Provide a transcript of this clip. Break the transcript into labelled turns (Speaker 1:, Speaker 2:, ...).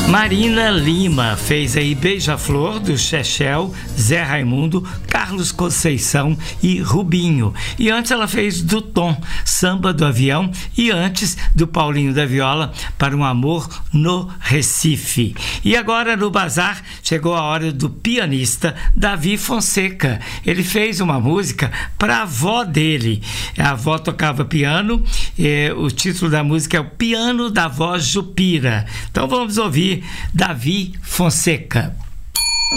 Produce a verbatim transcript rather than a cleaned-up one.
Speaker 1: Marina Lima fez aí Beija-Flor, do Chechel, Zé Raimundo, Carlos Conceição e Rubinho. E antes ela fez do Tom, Samba do Avião, e antes do Paulinho da Viola, Para um Amor no Recife. E agora no Bazar chegou a hora do pianista Davi Fonseca. Ele fez uma música para a avó dele. A avó tocava piano, e o título da música é O Piano da Vó Jupira. Então vamos ouvir Davi Fonseca.